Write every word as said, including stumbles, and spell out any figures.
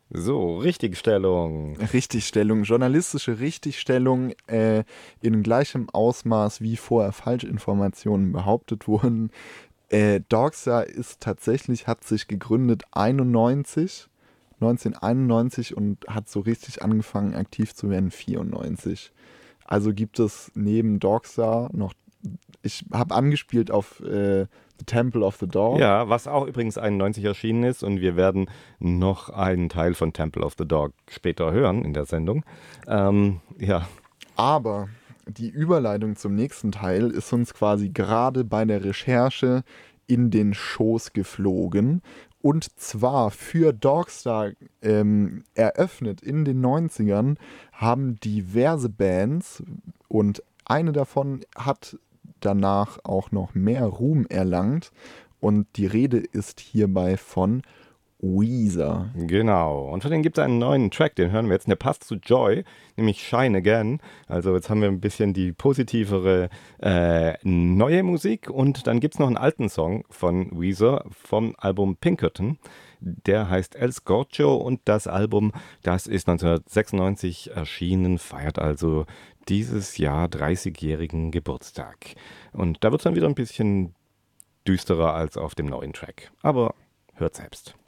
So, Richtigstellung. Richtigstellung, journalistische Richtigstellung äh, in gleichem Ausmaß, wie vorher Falschinformationen behauptet wurden. Äh, Dogstar ist tatsächlich, hat sich gegründet einundneunzig, neunzehnhunderteinundneunzig und hat so richtig angefangen aktiv zu werden vierundneunzig. Also gibt es neben Dogstar noch, ich habe angespielt auf äh, The Temple of the Dog. Ja, was auch übrigens einundneunzig erschienen ist und wir werden noch einen Teil von Temple of the Dog später hören in der Sendung. Ähm, ja. Aber die Überleitung zum nächsten Teil ist uns quasi gerade bei der Recherche in den Schoß geflogen. Und zwar für Dogstar ähm, eröffnet in den neunzigern haben diverse Bands und eine davon hat danach auch noch mehr Ruhm erlangt. Und die Rede ist hierbei von Weezer. Genau. Und von denen gibt es einen neuen Track, den hören wir jetzt. Und der passt zu Joy, nämlich Shine Again. Also jetzt haben wir ein bisschen die positivere äh, neue Musik. Und dann gibt es noch einen alten Song von Weezer vom Album Pinkerton. Der heißt El Scorcho und das Album, das ist neunzehnhundertsechsundneunzig erschienen, feiert also dieses Jahr dreißigjährigen Geburtstag. Und da wird es dann wieder ein bisschen düsterer als auf dem neuen Track. Aber hört selbst.